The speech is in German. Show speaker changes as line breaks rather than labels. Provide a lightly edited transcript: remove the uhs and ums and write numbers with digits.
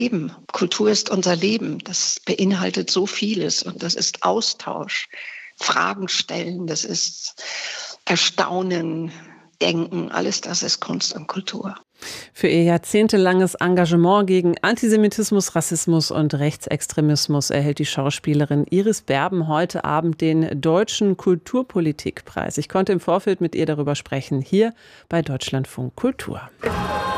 Eben, Kultur ist unser Leben. Das beinhaltet so vieles und das ist Austausch, Fragen stellen, das ist Erstaunen, Denken. Alles das ist Kunst und Kultur.
Für ihr jahrzehntelanges Engagement gegen Antisemitismus, Rassismus und Rechtsextremismus erhält die Schauspielerin Iris Berben heute Abend den Deutschen Kulturpolitikpreis. Ich konnte im Vorfeld mit ihr darüber sprechen, hier bei Deutschlandfunk Kultur.